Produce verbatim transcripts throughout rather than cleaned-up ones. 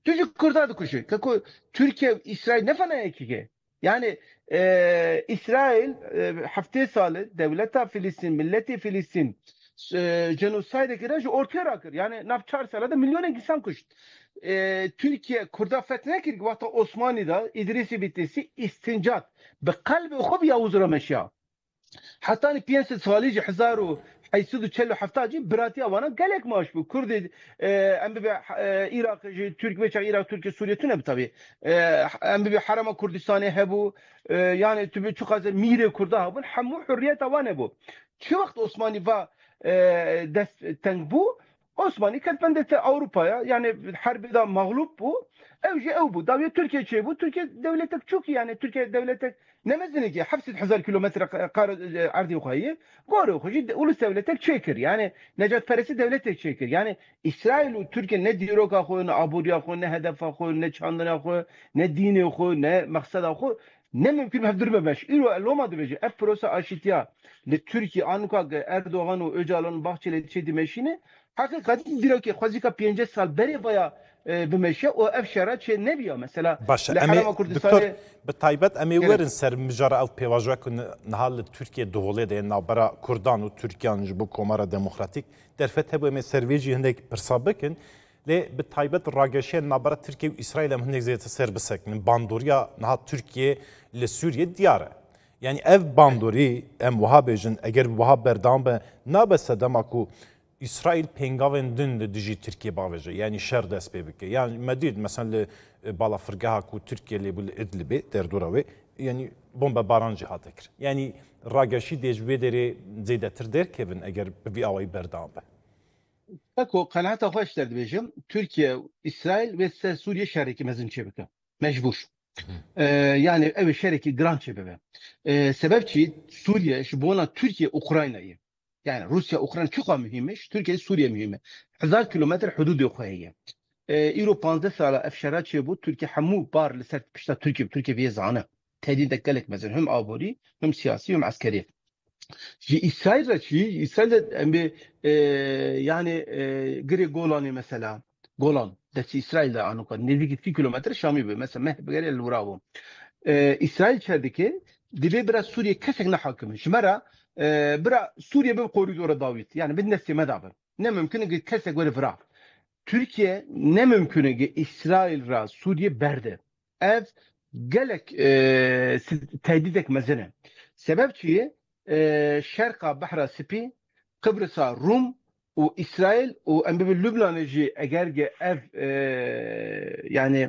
Çocuk kurtardı kuşu. Kako Türkiye İsrail ne fana ki? Yani e, İsrail e, hafta salı devleta Filistin, milleti Filistin e, genosidek iraj ortaya rakır. Yani nafçar da milyon insan kuş. E, Türkiye kurda fetne kir vakti Osmanlı'da İdrisi bitisi istincat. Be kalbi خوب Yavuz Rameşya. حتی نی پنج سالی جی هزار و هشتصد و چهل و هفت جی براتی آوانا گلک ماش بو کرد ام بی عراق جی ترک و عراق ترک سوریه تو نبی tabii ام بی حرم کردستانی هبو yani tübü çok az mire kurda habun hamu hürriyet avane bu. Şu vakit Osmanlı va dest teng bu Osmanlı katmende te Avrupa'ya yani harbiden mağlup bu. Evci ev bu. Davi Türkiye şey bu. Türkiye devleti çok iyi yani Türkiye devleti ne mezini ki hapset hazar kilometre kar ardı yukarı. Doğru hoca ulus devletek çekir. Yani Necat Peresi devletek çekir. Yani İsrail ve Türkiye ne diyalog akı, ne aburiya akı, ne hedef akı, ne çandın akı, ne dini akı, ne maksad akı. Ne mümkün hevdürmemiş. İro eloma dibeci. Ef prosa aşitya. Le Türkiye anuka Erdoğan ve Öcalan'ın bahçeli çedi meşini. Hakikaten diyor ki Khazika piyence sal beri baya بمشي او اف شرات شيء نبيه مثلا باشە ئەمێ لحرم دکتۆر كردستان بە تایبەت ئەمێ وەرن سەر مژارە ئەو پێواژوە نەها لە تورکیە دۆڵێ دێن ناوبەرە کوردان و تورکیانش بۆ کۆمارە دموکراتیک دەرفەت هەبوو ئەمێ سەروێژی هەندێک پرسا بکن لێ بە تایبەت ڕاگەشیە ناوبەرە تورکیە و ئیسرائیل ئەم هەندێک زێتە سەر بسەکنن باندۆریا نەها تورکیە لە سووریە دیارە یعنی ئەv باندۆری ئەم وها بێژن ئەگەر وها بەردام بە نابە سەدەماک و İsrail pengavên din li dijî Tirkiye bavêje yanî şer dest pê bike. Yani me dît mesela li balafirgeha ku Tirkiye lê bû li Idlibê derdora wê yanî bombe baran jî hate kir. Yani rageşî dê ji wê derê zêdetir derkevin eger bi vî awayî berdam be. Eko kanaata xweş derdibêjim Türkiye, İsrail ve Suriye şerekî mezin çêbike. Mecbur. Ee, yani ev şerekî giran çêbibe. Ee, sebep çi Suriye ji bona Türkiye Ukrayna'yı. Yani Rusya Ukrayna çok mühimmiş. Türkiye Suriye mühim. Hezar kilometre hududu xwehiye. ایرو پانزده ساله افشارات چه بود ترکیه همو بار لسر پشتا ترکیه ترکیه وی زانه تهدید گلک مثلا هم آبوری هم سیاسی هم عسکری جی İsrail را چی İsrail ام به yani gri Golan'ı mesela Golan desi İsrail'de anı kadar nezik iki kilometre Şam'ı be mesela meh begeri el vuravo İsrail içerideki dibe biraz Suriye kesek ne hakimi şmara bira Suriye bir koridora davet yani bir nesli medabe ne mümkün ki kesek böyle vurav Türkiye ne mümkün ki İsrail ra Suriye berde. Ev gelek e, tehdit etmezene. Sebep çiğ e, Şerqa Bahra Sipi, Kıbrıs'a Rum ve İsrail ve embebi Lübnan'ı eğer ki ev e, yani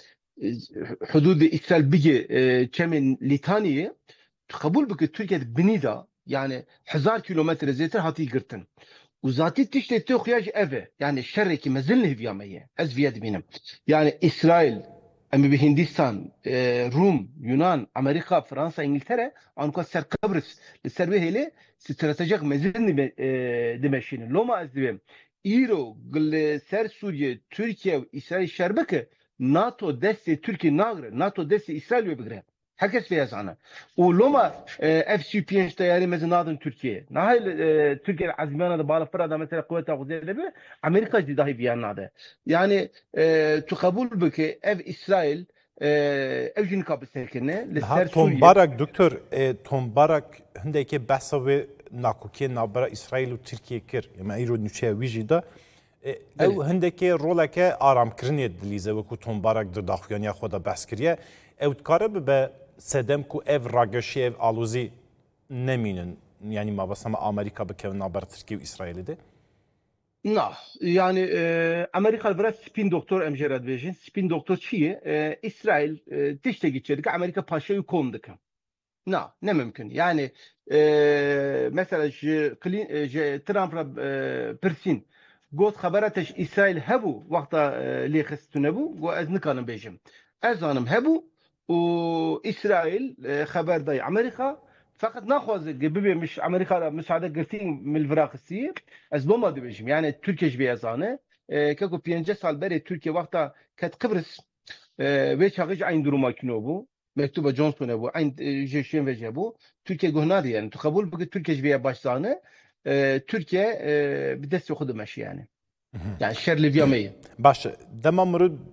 حدود İsrail bigi e, çemin Litani'yi kabul bükü Türkiye'de binida yani hazar kilometre zetir hati girtin. وذاتي تشتي توخياج افي يعني شركي مازلني في يامية از فياد بينم يعني اسرائيل اما بهندستان روم يونان امريكا فرنسا انجلترا انكو سر قبرص السروي هيلي استراتيجيك مازلني دمشين لو ما از دبم ايرو قل سر سوريا تركيا واسرائيل شربكه ناتو دست تركيا ناغر ناتو دست اسرائيل بيغرا herkes beyaz ana. Uloma F C P N tayarı mezinadın Türkiye. Nahil Türkiye azmana da bağlı fırada mesela kuvvet akuzeli bir Amerika dahi biyanada. Yani tukabul bike ev İsrail ev jin kapı sekine لەسەر تۆمبارێک دکتۆر تۆمبارێک هەندێکی بەسە وێ ناکۆکیە ناوبەرە ئیسرائیل و تورکیە کرد ئێمە ئەیرۆ نوچەیە ویژی دا ئەو هەندێکی ڕۆڵێکە ئارامکردنێت دلیزە وەکو تۆمبارێک دەداخوێنیا خۆدا بەس کردە ئەو دکارە ببە سەدەم و ئەv ڕاگەشی ئەv ئالۆزی نەمینن yani mabasama Amerika bikevin nabara Türkiye ve İsrail'de? Na, yani e, Amerika biraz spin doktor emjerad vejin. Spin doktor çiğ e, İsrail e, dişte geçirdik. Amerika paşayı konduk. Na, ne mümkün. Yani e, mesela je Trump'a e, persin. Got habereteş İsrail hebu vakta li xistune bu. Go ez nikanim bejim. Ez anım hebu و إسرائيل خبر داي أمريكا فقط ناخذ ببي مش أمريكا مساعدة قرتين من الفراق السير از بوما دي بيجم يعني تركيا بيازانه كاكو بينجا سال بري تركيا وقتا كانت قبرص ويش هاجج عين دروما كنوبو مكتوبة جونسون ابو عين جيشين وجابو تركيا قهنادي يعني تقبل بقى تركيا بيا باشزانه تركيا بدست ياخذ ماشي يعني يعني الشر ليفيامية باش دما مرد